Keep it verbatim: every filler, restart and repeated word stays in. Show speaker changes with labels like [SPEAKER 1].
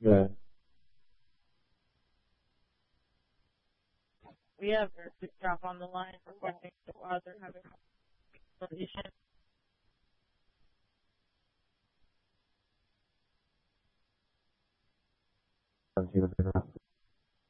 [SPEAKER 1] Yeah.
[SPEAKER 2] We have a drop on the line requesting that while they're having conversation.
[SPEAKER 1] Let's see what they're